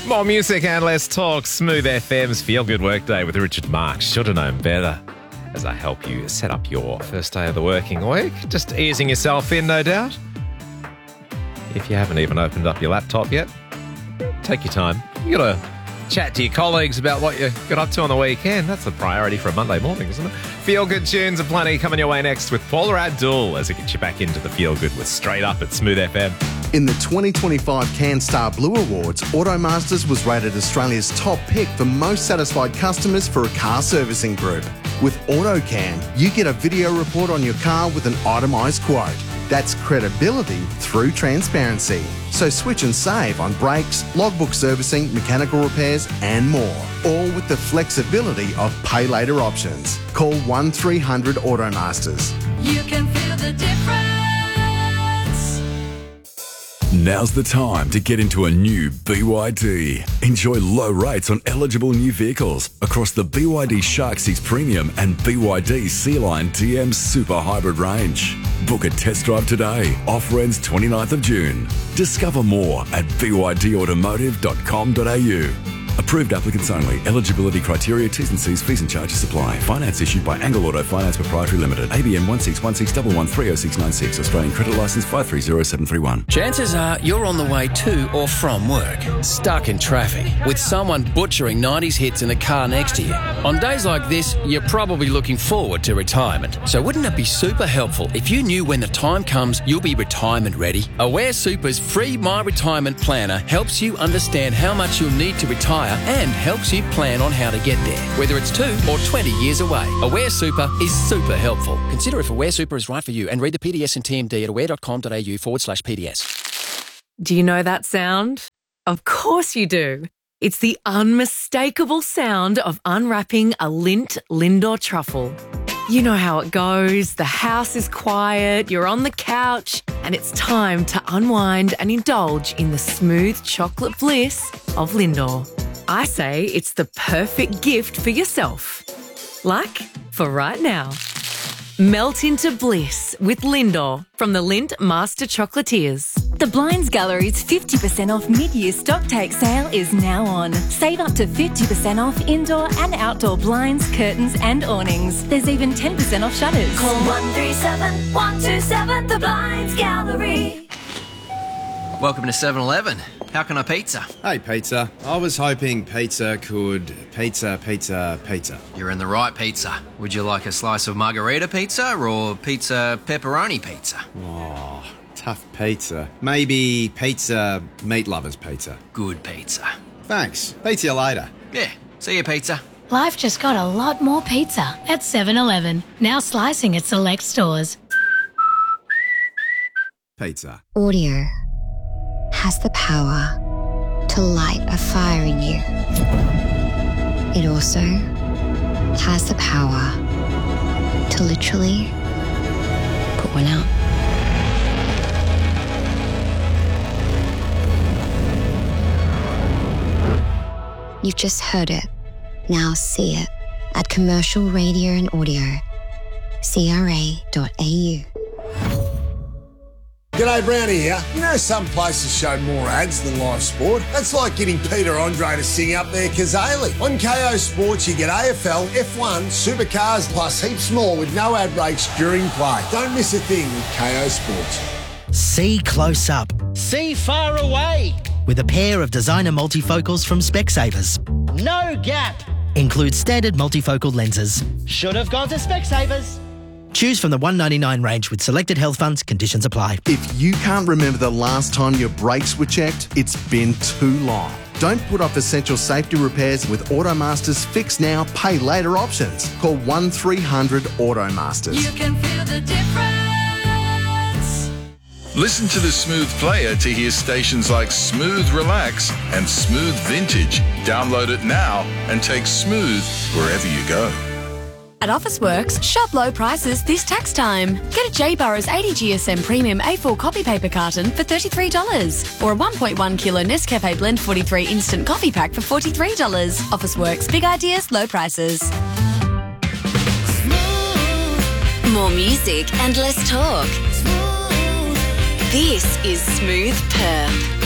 More music and less talk. Smooth FM's Feel Good Workday with Richard Marks. Should have known better. As I help you set up your first day of the working week. Just easing yourself in, no doubt. If you haven't even opened up your laptop yet, take your time. You got to chat to your colleagues about what you got up to on the weekend. That's the priority for a Monday morning, isn't it? Feel Good tunes are plenty coming your way next with Paula Abdul as it gets you back into the Feel Good with Straight Up at Smooth FM. In the 2025 CanStar Blue Awards, Automasters was rated Australia's top pick for most satisfied customers for a car servicing group. With AutoCam, you get a video report on your car with an itemised quote. That's credibility through transparency. So switch and save on brakes, logbook servicing, mechanical repairs and more. All with the flexibility of pay later options. Call 1300 Automasters. You can feel the difference. Now's the time to get into a new BYD. Enjoy low rates on eligible new vehicles across the BYD Shark 6 Premium and BYD Sea-Line DM Super Hybrid range. Book a test drive today. Offer ends 29th of June. Discover more at bydautomotive.com.au. Approved applicants only. Eligibility criteria, T's and C's, fees and charges apply. Finance issued by Angle Auto Finance Proprietary Limited. ABN 16161130696. Australian credit licence 530731. Chances are you're on the way to or from work, stuck in traffic, with someone butchering 90s hits in the car next to you. On days like this, you're probably looking forward to retirement. So wouldn't it be super helpful if you knew when the time comes you'll be retirement ready? Aware Super's free My Retirement Planner helps you understand how much you'll need to retire and helps you plan on how to get there, whether it's 2 or 20 years away. Aware Super is super helpful. Consider if Aware Super is right for you and read the PDS and TMD at aware.com.au/PDS. Do you know that sound? Of course you do. It's the unmistakable sound of unwrapping a Lindt Lindor truffle. You know how it goes. The house is quiet, you're on the couch, and it's time to unwind and indulge in the smooth chocolate bliss of Lindor. I say it's the perfect gift for yourself. Like for right now. Melt into bliss with Lindor from the Lindt Master Chocolatiers. The Blinds Gallery's 50% off mid-year stock take sale is now on. Save up to 50% off indoor and outdoor blinds, curtains and awnings. There's even 10% off shutters. Call 137 127 The Blinds Gallery. Welcome to 7-Eleven. How can I pizza? Hey, pizza. I was hoping pizza could pizza. You're in the right pizza. Would you like a slice of margarita pizza or pizza pepperoni pizza? Oh, tough pizza. Maybe pizza meat lovers pizza. Good pizza. Thanks. Pizza you later. Yeah, see you, pizza. Life just got a lot more pizza at 7-Eleven. Now slicing at select stores. Pizza. Audio has the power to light a fire in you. It also has the power to literally put one out. You've just heard it. Now see it at Commercial Radio and Audio, CRA.au. G'day, Brownie here. You know some places show more ads than live sport? That's like getting Peter Andre to sing up their Kazali. On KO Sports, you get AFL, F1, supercars, plus heaps more with no ad breaks during play. Don't miss a thing with KO Sports. See close up. See far away. With a pair of designer multifocals from Specsavers. No gap. Includes standard multifocal lenses. Should have gone to Specsavers. Choose from the $199 range with selected health funds. Conditions apply. If you can't remember the last time your brakes were checked, it's been too long. Don't put off essential safety repairs with Automasters Fix Now, Pay Later options. Call 1300 Automasters. You can feel the difference. Listen to the Smooth Player to hear stations like Smooth Relax and Smooth Vintage. Download it now and take Smooth wherever you go. At Officeworks, shop low prices this tax time. Get a J Burrows 80 GSM Premium A4 copy paper carton for $33 or a 1.1 kilo Nescafe Blend 43 Instant Coffee Pack for $43. Officeworks, big ideas, low prices. More music and less talk. This is Smooth Perth.